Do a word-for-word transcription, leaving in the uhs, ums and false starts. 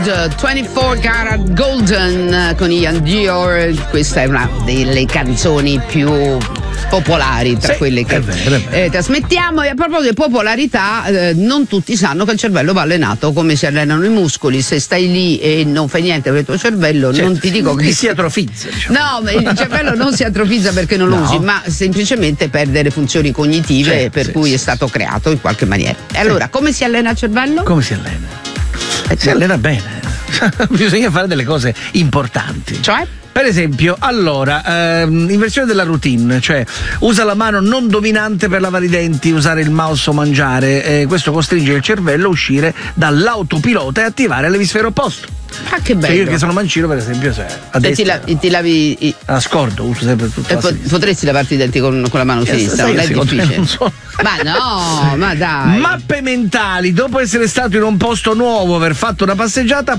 ventiquattro Karat Golden con Ian Dior. Questa è una delle canzoni più popolari tra sì, quelle che è vero, è vero. Eh, trasmettiamo. E a proposito di popolarità, eh, non tutti sanno che il cervello va allenato come si allenano i muscoli. Se stai lì e non fai niente per il tuo cervello, cioè, non ti dico che si atrofizza, diciamo. No, ma il cervello non si atrofizza perché non lo No. usi, ma semplicemente perde le funzioni cognitive, Sì, per sì, cui sì, è stato sì. creato in qualche maniera. E allora, come si allena il cervello? Come si allena? Si allena bene. Bisogna fare delle cose importanti. Cioè? Per esempio, allora, ehm, inversione della routine, cioè usa la mano non dominante per lavare i denti, usare il mouse o mangiare, eh, questo costringe il cervello a uscire dall'autopilota e attivare l'emisfero opposto. Ah, che bello. Cioè io che sono mancino, per esempio, se a Se destra, ti, la- ti lavi i- a scordo, uso sempre tutto eh, la po- sinistra. potresti lavarti i denti con, con la mano Eh, sinistra, sai non che è secondo me difficile. non so. Ma no, ma dai. Mappe mentali, dopo essere stato in un posto nuovo, aver fatto una passeggiata,